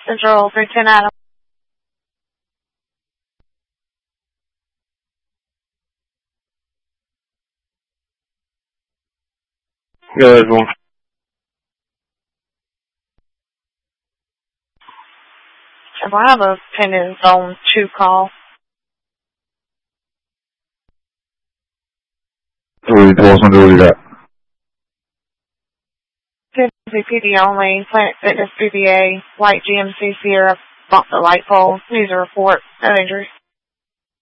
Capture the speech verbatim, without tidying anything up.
Central three ten Adam. Yeah, there's one. I have a pending zone two call. Three, twelve hundred, what you got? Tennessee P D only, Planet Fitness B B A, White G M C Sierra, bump the light pole, user report, no injury.